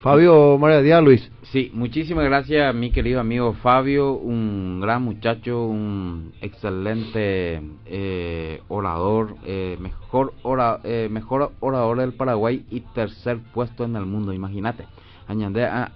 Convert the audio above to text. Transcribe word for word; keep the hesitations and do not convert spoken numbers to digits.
Fabio María Díaz, Luis. Sí, muchísimas gracias, mi querido amigo Fabio, un gran muchacho, un excelente eh, orador, eh, mejor, ora, eh, mejor orador del Paraguay y tercer puesto en el mundo, imagínate. Añade a